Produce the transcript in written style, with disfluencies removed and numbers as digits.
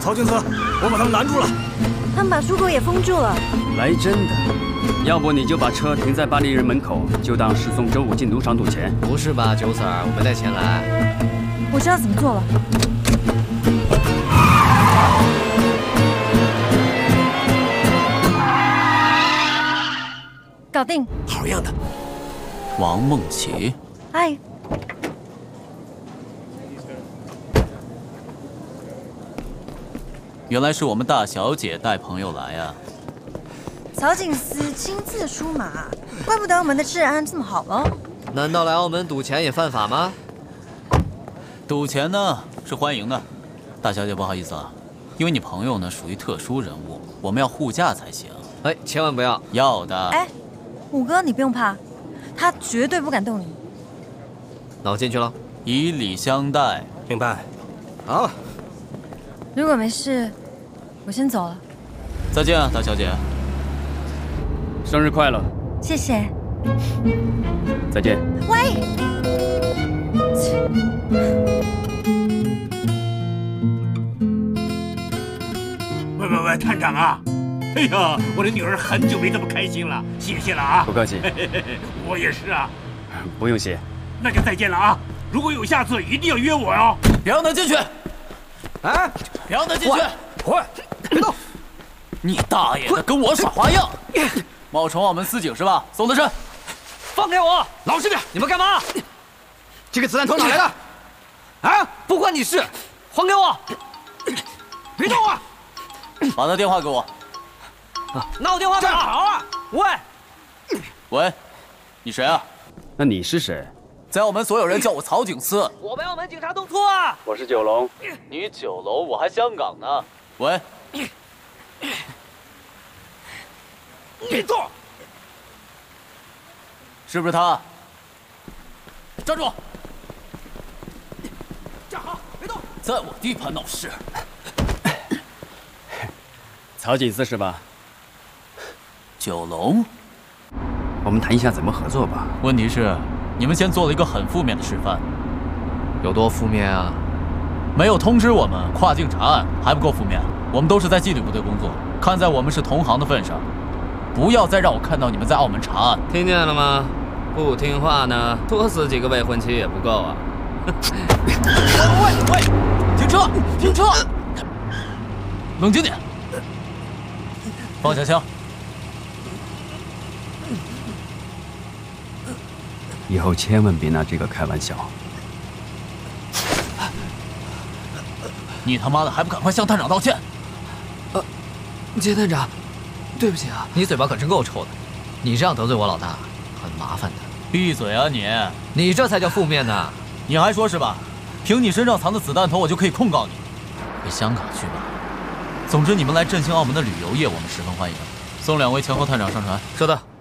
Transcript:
曹警司，我把他们拦住了。 他们把出口也封住了。 来真的，要不你就把车停在巴黎人门口，就当是送周武进赌场赌钱。 不是吧，九 Sir， 我没带钱来。 我知道怎么做了。搞定。 好样的， 王梦琪。 嗨。 原来是我们大小姐带朋友来啊！ 曹警司亲自出马，怪不得我们的治安这么好喽。 难道来澳门赌钱也犯法吗？ 赌钱呢是欢迎的，大小姐不好意思啊，因为你朋友呢属于特殊人物，我们要护驾才行。 哎，千万不要！ 要的。 哎，五哥你不用怕，他绝对不敢动你。 那我进去了。 以礼相待。 明白。 好。 如果没事，我先走了。 再见啊，大小姐。 生日快乐！ 谢谢。 再见。 喂。 喂，探长啊！哎呀，我的女儿很久没这么开心了，谢谢了啊！ 不客气。 我也是啊。 不用谢。 那就再见了啊！如果有下次，一定要约我哟。 别让他进去！ 哎， 别让他进去！ 喂，别动！ 你大爷的，跟我耍花样！冒充澳门司警是吧？搜的身！ 放开我！ 老实点！ 你们干嘛？ 这个子弹从哪来的？啊！ 不关你事，还给我！ 别动啊！ 把他电话给我。 拿我电话干嘛？好啊！喂， 喂，你谁啊？ 那你是谁？ 在澳门，所有人叫我曹警司。 我们澳门警察都错啊！ 我是九龙。 你九楼，我还香港呢。喂， 别动！ 是不是他？站住！ 站好，别动！ 在我地盘闹事。 曹警司是吧？ 九龙， 我们谈一下怎么合作吧。 问题是。 你们先做了一个很负面的示范， 有多负面啊？ 没有通知我们跨境查案，还不够负面。我们都是在纪律部队工作，看在我们是同行的份上，不要再让我看到你们在澳门查案。 听见了吗？不听话呢，多死几个未婚妻也不够啊！ 喂，停车，停车！冷静点，放下枪。 以后千万别拿这个开玩笑！ 你他妈的还不赶快向探长道歉！ 杰探长，对不起啊，你嘴巴可真够臭的，你这样得罪我老大，很麻烦的。 闭嘴啊你！ 你这才叫负面呢！ 你还说是吧？凭你身上藏的子弹头，我就可以控告你。回香港去吧。总之，你们来振兴澳门的旅游业，我们十分欢迎。送2位前后探长上船。 收到。